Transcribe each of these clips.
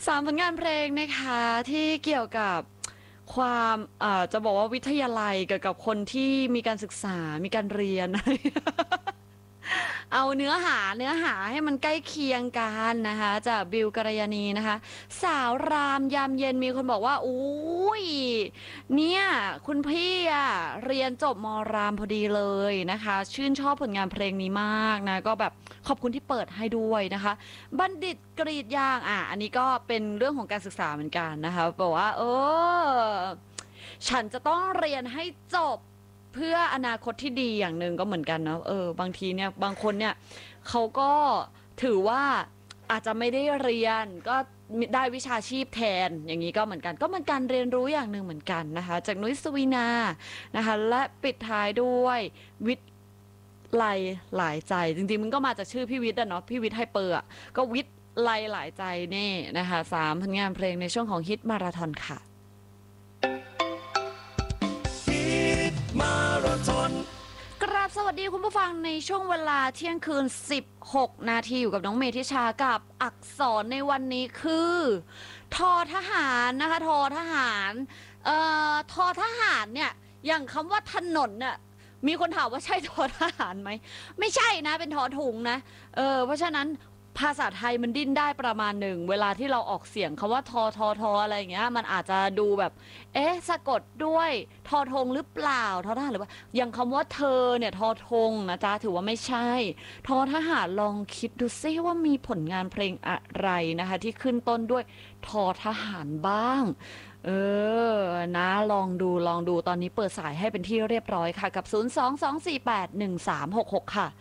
3ผลงานเพลงนะคะที่เกี่ยวกับความจะบอกว่าวิทยาลัยเกี่ยวกับคนที่มีการศึกษามีการเรียน เอาเนื้อหาให้มันใกล้เคียงกันนะคะจากบิวกัลยาณีนะคะสาวรามยามเย็นมีคนบอกว่าอุ้ยเนี่ยคุณพี่อะเรียนจบมรามพอดีเลยนะคะชื่นชอบผลงานเพลงนี้มากนะก็แบบขอบคุณที่เปิดให้ด้วยนะคะบัณฑิตกรีดยางอันนี้ก็เป็นเรื่องของการศึกษาเหมือนกันนะคะบอกว่าฉันจะต้องเรียนให้จบเพื่ออนาคตที่ดีอย่างหนึ่งก็เหมือนกันเนาะบางทีเนี่ยบางคนเนี่ยเขาก็ถือว่าอาจจะไม่ได้เรียนก็ได้วิชาชีพแทนอย่างนี้ก็เหมือนกันก็เป็นการเรียนรู้อย่างหนึ่งเหมือนกันนะคะจากนุ้ยสวีนานะคะและปิดท้ายด้วยวิทย์ไลหลายใจจริงๆมันก็มาจากชื่อพี่วิทย์อะเนาะพี่วิทย์ไฮเปอร์อะก็วิทย์ไลหลายใจนี่นะคะ3ผลงานเพลงในช่วงของฮิตมาราธอนค่ะกราบสวัสดีคุณผู้ฟังในช่วงเวลาเที่ยงคืน16นาทีอยู่กับน้องเมธิชากับอักษรในวันนี้คือทอทหารนะคะทอทหารทอทหารเนี่ยอย่างคำว่าถนนเนี่ยมีคนถามว่าใช่ทอทหารไหมไม่ใช่นะเป็นทอถุงนะเพราะฉะนั้นภาษาไทยมันดิ้นได้ประมาณหนึ่งเวลาที่เราออกเสียงคำว่าทออะไรอย่างเงี้ยมันอาจจะดูแบบสะกดด้วยทอทงหรือเปล่าทอทหารหรือว่าอย่างคำว่าเธอเนี่ยทอทงนะจ๊ะถือว่าไม่ใช่ทอทหารลองคิดดูซิว่ามีผลงานเพลงอะไรนะคะที่ขึ้นต้นด้วยทอทหารบ้างนะลองดูตอนนี้เปิดสายให้เป็นที่เรียบร้อยค่ะกับ022481366ค่ะ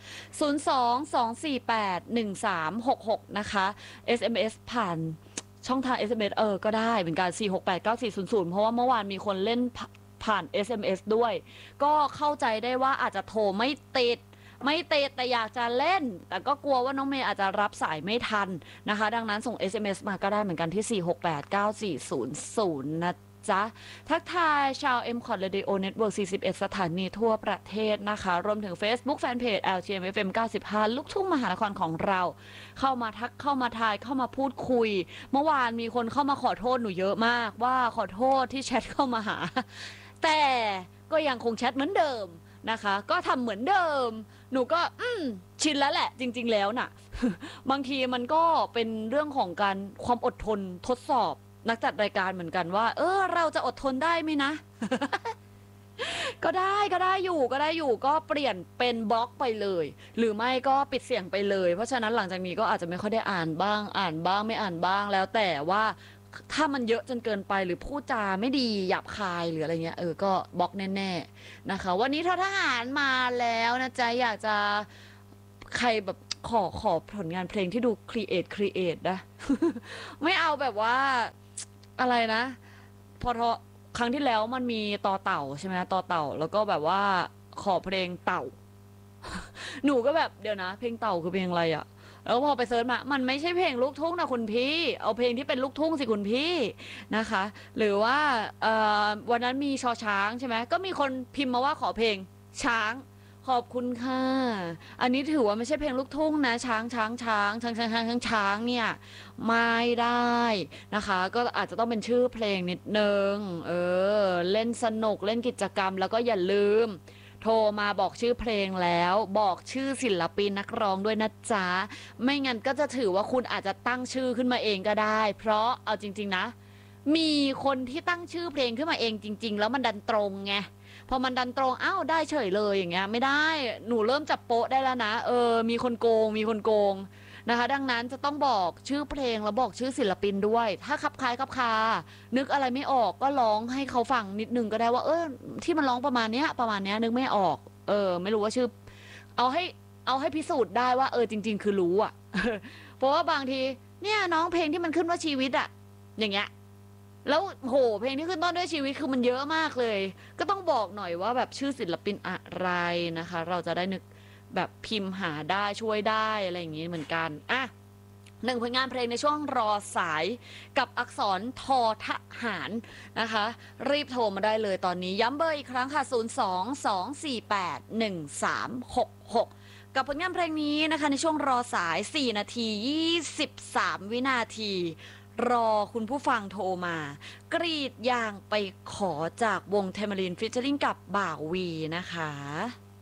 022481366นะคะ SMS ผ่านช่องทาง SMS ก็ได้เป็นการ4689400เพราะว่าเมื่อวานมีคนเล่นผ่าน SMS ด้วยก็เข้าใจได้ว่าอาจจะโทรไม่ติดแต่อยากจะเล่นแต่ก็กลัวว่าน้องเมย์อาจจะรับสายไม่ทันนะคะดังนั้นส่ง SMS มาก็ได้เหมือนกันที่4689400นะจ๊ะทักทายชาว MCOT Radio Network 41 สถานีทั่วประเทศนะคะรวมถึง Facebook Fanpage LGMFM 95 ลูกทุ่งมหานครของเราเข้ามาทักเข้ามาทายเข้ามาพูดคุยเมื่อวานมีคนเข้ามาขอโทษหนูเยอะมากว่าขอโทษที่แชทเข้ามาหาแต่ก็ยังคงแชทเหมือนเดิมนะคะก็ทำเหมือนเดิมหนูก็ชินแล้วแหละจริงๆแล้วน่ะ บางทีมันก็เป็นเรื่องของการความอดทนทดสอบนักจัดรายการเหมือนกันว่าเราจะอดทนได้ไหมนะ ก็ได้อยู่ก็เปลี่ยนเป็นบล็อกไปเลยหรือไม่ก็ปิดเสียงไปเลยเพราะฉะนั้นหลังจากนี้ก็อาจจะไม่ค่อยได้อ่านบ้างไม่อ่านบ้างแล้วแต่ว่าถ้ามันเยอะจนเกินไปหรือพูดจาไม่ดีหยาบคายหรืออะไรเงี้ยก็บล็อกแน่ๆนะคะวันนี้ทหารมาแล้วนะจ๊ะอยากจะใครแบบขอผลงานเพลงที่ดูครีเอทนะ ไม่เอาแบบว่าอะไรนะพอครั้งที่แล้วมันมีต่อเต่าใช่ไหมต่อเต่าแล้วก็แบบว่าขอเพลงเต่า หนูก็แบบเดี๋ยวนะเพลงเต่าคือเพลงอะไรอะแล้วพอไปเซิร์ชมามันไม่ใช่เพลงลูกทุ่งนะคุณพี่เอาเพลงที่เป็นลูกทุ่งสิคุณพี่นะคะหรือว่าวันนั้นมีชอช้างใช่ไหมก็มีคนพิมพ์มาว่าขอเพลงช้างขอบคุณค่ะอันนี้ถือว่าไม่ใช่เพลงลูกทุ่งนะช้างเนี่ยไม่ได้นะคะก็อาจจะต้องเป็นชื่อเพลงนิดนึงเล่นสนุกเล่นกิจกรรมแล้วก็อย่าลืมโทรมาบอกชื่อเพลงแล้วบอกชื่อศิลปินนักร้องด้วยนะจ๊ะไม่งั้นก็จะถือว่าคุณอาจจะตั้งชื่อขึ้นมาเองก็ได้เพราะเอาจริงๆนะมีคนที่ตั้งชื่อเพลงขึ้นมาเองจริงๆแล้วมันดันตรงไงพอมันดันตรงได้เฉยเลยอย่างเงี้ยไม่ได้หนูเริ่มจับโป๊ะได้แล้วนะมีคนโกงนะคะดังนั้นจะต้องบอกชื่อเพลงแล้วบอกชื่อศิลปินด้วยถ้าคับคล้ายคับคานึกอะไรไม่ออกก็ร้องให้เขาฟังนิดนึงก็ได้ว่าที่มันร้องประมาณเนี้ยนึกไม่ออกไม่รู้ว่าชื่อเอาให้พิสูจน์ได้ว่าจริงๆคือรู้อ่ะ เพราะว่าบางทีเนี่ยน้องเพลงที่มันขึ้นว่าชีวิตอ่ะอย่างเงี้ยแล้วโหเพลงที่ขึ้นต้นด้วยชีวิตคือมันเยอะมากเลยก็ต้องบอกหน่อยว่าแบบชื่อศิลปินอะไรนะคะเราจะได้นึกแบบพิมพ์หาได้ช่วยได้อะไรอย่างงี้เหมือนกันหนึ่งผลงานเพลงในช่วงรอสายกับอักษรทอทหารนะคะรีบโทรมาได้เลยตอนนี้ย้ำเบอร์อีกครั้งค่ะ022481366กับผลงานเพลงนี้นะคะในช่วงรอสาย4นาที23วินาทีรอคุณผู้ฟังโทรมา กรีดยางไปขอจากวงเทม a รินฟิชเชอริงกับบ่าววีนะคะ